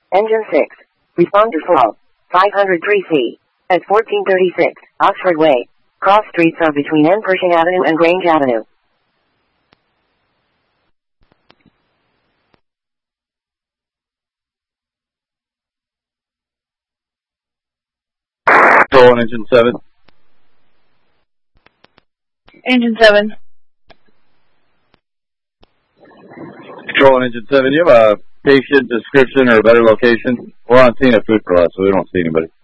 Engine 6. Responder full. 503C. At 1436, Oxford Way. Cross streets are between N. Pershing Avenue and Grange Avenue. Control on engine 7. Engine 7. Control on engine 7. You have a patient description or a better location? We're on scene at Food for Less, so we don't see anybody.